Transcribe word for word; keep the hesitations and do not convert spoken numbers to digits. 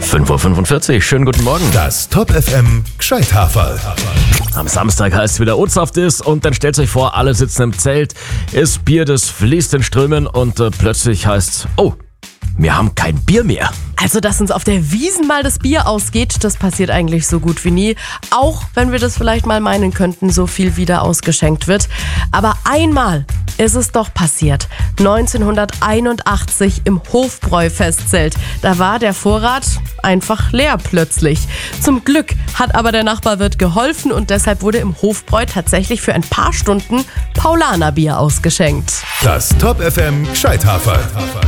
fünf Uhr fünfundvierzig, schönen guten Morgen. Das Top F M Gscheithaferl. Am Samstag heißt es wieder Ostersaft ist und dann stellt euch vor, alle sitzen im Zelt, ist Bier, das fließt in Strömen und äh, plötzlich heißt es, oh, wir haben kein Bier mehr. Also, dass uns auf der Wiesn mal das Bier ausgeht, das passiert eigentlich so gut wie nie. Auch wenn wir das vielleicht mal meinen könnten, so viel wieder ausgeschenkt wird. Aber einmal ist es doch passiert. neunzehnhunderteinundachtzig im Hofbräu-Festzelt. Da war der Vorrat einfach leer plötzlich. Zum Glück hat aber der Nachbarwirt geholfen und deshalb wurde im Hofbräu tatsächlich für ein paar Stunden Paulanerbier ausgeschenkt. Das Top F M Gscheithaferl.